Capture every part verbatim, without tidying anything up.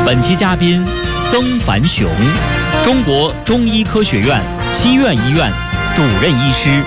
本期嘉宾曾凡雄，中国中医科学院西苑医院主任医师。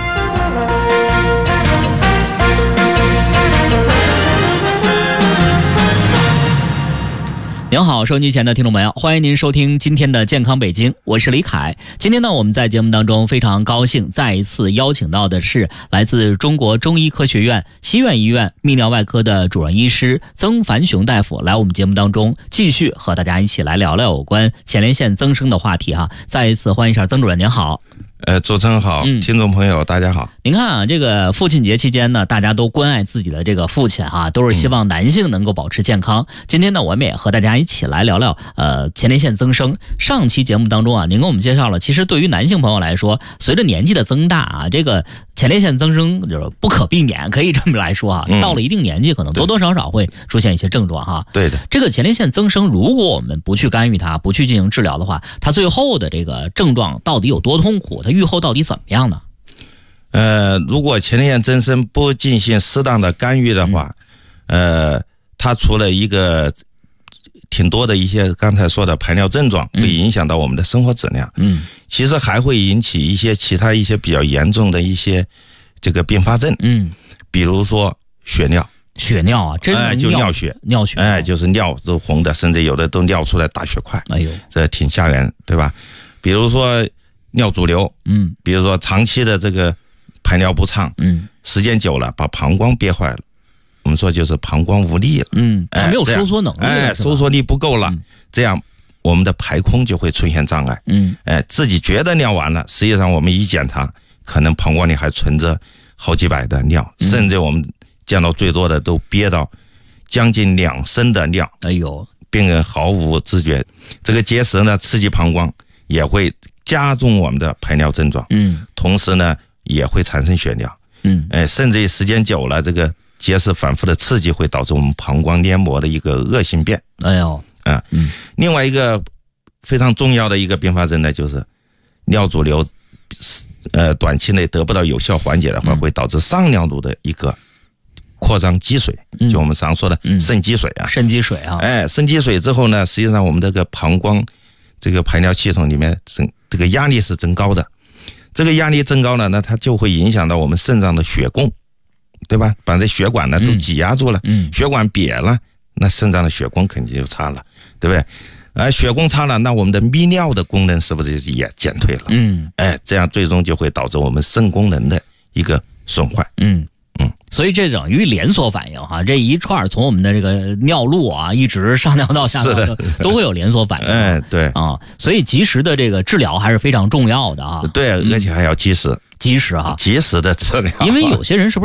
您好，收音机前的听众朋友，欢迎您收听今天的健康北京，我是李凯。今天呢，我们在节目当中非常高兴再一次邀请到的是来自中国中医科学院西苑医院泌尿外科的主任医师曾凡雄大夫来我们节目当中，继续和大家一起来聊聊有关前列腺增生的话题哈。再一次欢迎一下曾主任，您好。 呃，主持人好，嗯、听众朋友大家好。 您看啊，这个父亲节期间呢，大家都关爱自己的这个父亲哈、啊，都是希望男性能够保持健康。嗯、今天呢，我们也和大家一起来聊聊呃前列腺增生。上期节目当中啊，您给我们介绍了，其实对于男性朋友来说，随着年纪的增大啊，这个前列腺增生就是不可避免，可以这么来说哈、啊。嗯、到了一定年纪，可能多多少少会出现一些症状哈。 对的。 这个前列腺增生，如果我们不去干预它，不去进行治疗的话，它最后的这个症状到底有多痛苦？它预后到底怎么样呢？ 呃，如果前列腺增生不进行适当的干预的话，嗯、呃，它除了一个挺多的一些刚才说的排尿症状，会影响到我们的生活质量。嗯，其实还会引起一些其他一些比较严重的一些这个并发症。嗯，比如说血尿。 血尿啊，真的、 哎、就尿血， 尿血， 哎，就是尿都红的，甚至有的都尿出来大血块。 哎呦， 这挺吓人，对吧？比如说尿阻流，嗯，比如说长期的这个排尿不畅，嗯，时间久了把膀胱憋坏了，我们说就是膀胱无力了， 嗯，它没有收缩能力， 哎，收缩力不够了，嗯、这样我们的排空就会出现障碍，嗯，哎，自己觉得尿完了，实际上我们一检查，可能膀胱里还存着好几百的尿，嗯、甚至我们见到最多的都憋到将近两升的尿， 哎呦， 病人毫无知觉。这个结石呢，刺激膀胱也会加重我们的排尿症状，嗯，同时呢也会产生血尿，嗯，哎，甚至于时间久了，这个结石反复的刺激会导致我们膀胱黏膜的一个恶性变。 哎呦， 啊，嗯，另外一个非常重要的一个并发症呢，就是尿阻流，呃，短期内得不到有效缓解的话，嗯、会导致上尿路的一个扩张积水，就我们常说的肾积水啊， 肾积水啊， 哎，肾积水之后呢，实际上我们这个膀胱这个排尿系统里面，这个压力是增高的，这个压力增高了，那它就会影响到我们肾脏的血供，对吧？把这血管呢都挤压住了，嗯，血管瘪了，那肾脏的血供肯定就差了，对不对？而血供差了，那我们的泌尿的功能是不是也减退了？嗯，哎，这样最终就会导致我们肾功能的一个损坏。嗯。 嗯，所以这等于连锁反应哈，这一串从我们的这个尿路啊，一直上尿道下尿道都会有连锁反应。 哎，对啊，所以及时的这个治疗还是非常重要的啊。 对，而且还要及时， 及时哈， 及时的治疗， 因为有些人是不是？